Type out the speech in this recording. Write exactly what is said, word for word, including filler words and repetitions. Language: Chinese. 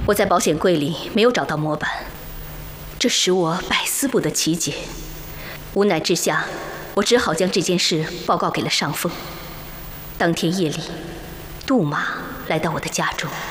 我在保险柜里没有找到模板，这使我百思不得其解。无奈之下，我只好将这件事报告给了上峰。当天夜里，杜马来到我的家中。